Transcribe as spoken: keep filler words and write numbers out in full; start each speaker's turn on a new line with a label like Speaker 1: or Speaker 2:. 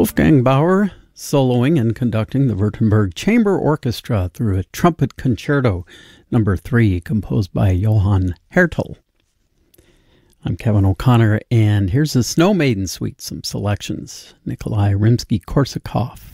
Speaker 1: Wolfgang Bauer soloing and conducting the Württemberg Chamber Orchestra through a trumpet concerto number three composed by Johann Hertel. I'm Kevin O'Connor, and here's the Snow Maiden Suite, some selections. Nikolai Rimsky-Korsakov.